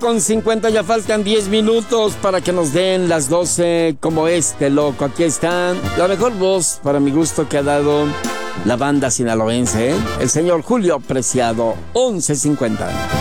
11:50, ya faltan 10 minutos para que nos den las 12 como este loco. Aquí está la mejor voz para mi gusto que ha dado la banda sinaloense, el señor Julio Preciado. 11:50.